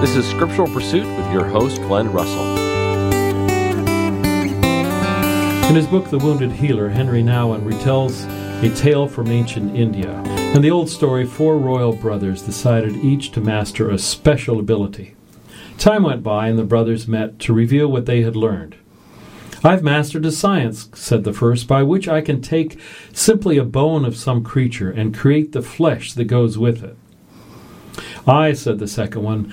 This is Scriptural Pursuit with your host, Glenn Russell. In his book, The Wounded Healer, Henry Nouwen retells a tale from ancient India. In the old story, 4 royal brothers decided each to master a special ability. Time went by, and the brothers met to reveal what they had learned. "I've mastered a science," said the first, "by which I can take simply a bone of some creature and create the flesh that goes with it." "I," said the second one,